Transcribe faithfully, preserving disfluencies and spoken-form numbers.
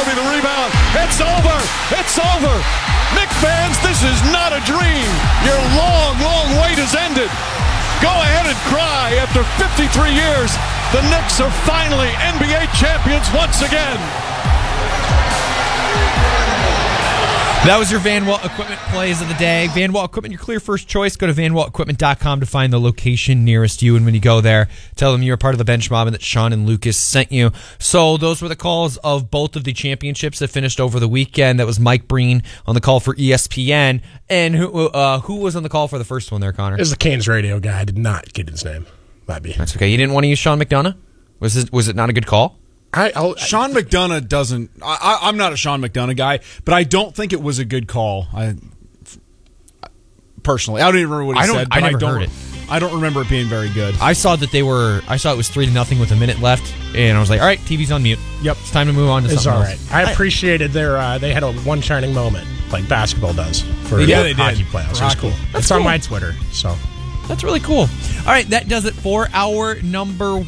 Obi the rebound. It's over. It's over. Knicks fans, this is not a dream. Your long, long wait has ended. Go ahead and cry. After fifty-three years, the Knicks are finally N B A champions once again. That was your Van Walt Equipment plays of the day. Van Walt Equipment, your clear first choice. Go to van walt equipment dot com to find the location nearest you. And when you go there, tell them you're part of the bench mob and that Sean and Lucas sent you. So those were the calls of both of the championships that finished over the weekend. That was Mike Breen on the call for E S P N. And who uh, who was on the call for the first one there, Connor? It was the Canes radio guy. I did not get his name. Might be. That's okay. You didn't want to use Sean McDonough? Was it, was it not a good call? I, I'll, Sean McDonough doesn't. I, I'm not a Sean McDonough guy, but I don't think it was a good call. I personally, I don't even remember what he I don't, said. I But never I don't, heard it. I don't remember it being very good. I saw that they were. I saw it was three to nothing with a minute left, and I was like, "All right, T V's on mute. Yep, it's time to move on to it's something all right. else." I appreciated their. Uh, they had a one shining moment like basketball does for Yeah, uh, they did. hockey playoffs. For It was hockey. cool. That's it's on cool. my Twitter. So That's really cool. All right, that does it for our number